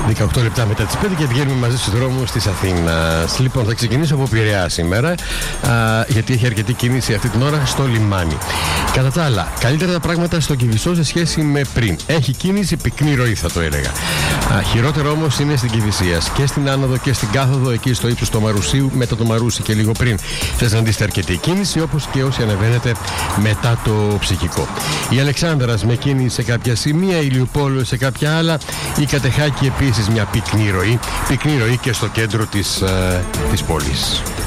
18 λεπτά μετά τις 5 και βγαίνουμε μαζί στους δρόμους της Αθήνας. Λοιπόν, θα ξεκινήσω από Πειραιά σήμερα, γιατί έχει αρκετή κίνηση αυτή την ώρα στο λιμάνι. Κατά τα άλλα, καλύτερα τα πράγματα στο Κηφισό σε σχέση με πριν. Έχει κίνηση, πυκνή ροή θα το έλεγα. Χειρότερο όμως είναι στην Κηφισίας και στην άνοδο και στην κάθοδο, εκεί στο ύψος του Μαρουσίου, μετά το Μαρούσι και λίγο πριν. Θα συναντήσετε αρκετή κίνηση, όπως και όσοι ανεβαίνετε μετά το Ψυχικό. Η Αλεξάνδρας με κίνηση σε κάποια σημεία, η Ηλιουπόλεω σε κάποια άλλα, η Κατεχάκη επίσης μια πυκνή ροή και στο κέντρο της πόλης.